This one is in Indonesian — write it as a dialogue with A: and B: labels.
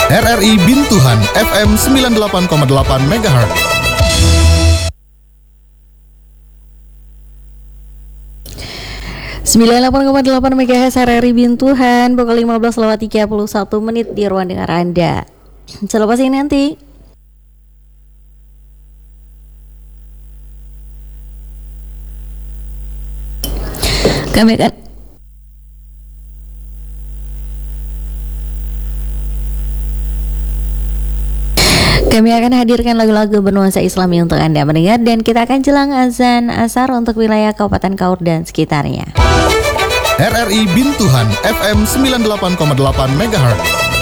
A: RRI Bintuhan FM 98,8 MHz.
B: Sembilan 98,8 MHz RRI Bintuhan, pukul 15:31 di ruang dengar Anda. Selepas ini nanti kami akan hadirkan lagu-lagu bernuansa Islami untuk Anda mendengar, dan kita akan jelang azan asar untuk wilayah Kabupaten Kaur dan sekitarnya.
A: RRI Bintuhan FM 98,8 MHz.